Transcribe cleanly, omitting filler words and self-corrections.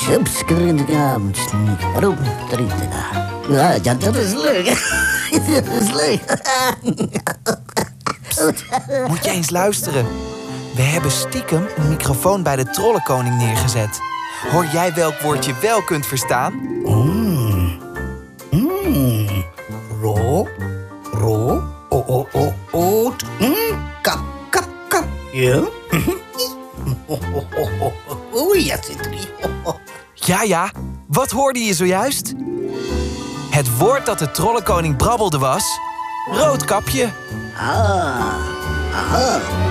Ja, dat is leuk. Dat is leuk. Moet je eens luisteren. We hebben stiekem een microfoon bij de Trollenkoning neergezet. Hoor jij welk woord je wel kunt verstaan? Ro, oot, kap. Ja? Oei, ja, zit erin. Ja, wat hoorde je zojuist? Het woord dat de Trollenkoning brabbelde was... Roodkapje. Ah,